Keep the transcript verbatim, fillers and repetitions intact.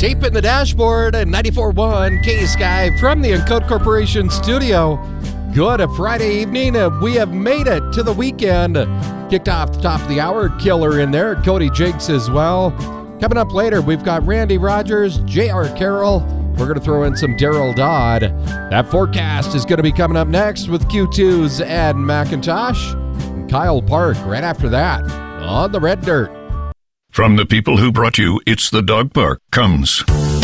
Tape in the dashboard at ninety-four point one K-Sky from the Encode Corporation studio. Good Friday evening. Uh, we have made it to the weekend. Kicked off the top of the hour. Killer in there. Cody Jakes as well. Coming up later, we've got Randy Rogers, J R Carroll. We're going to throw in some Daryl Dodd. That forecast is going to be coming up next with Q two's Ed McIntosh and Kyle Park right after that on the Red Dirt. From the people who brought you It's the Dog Park comes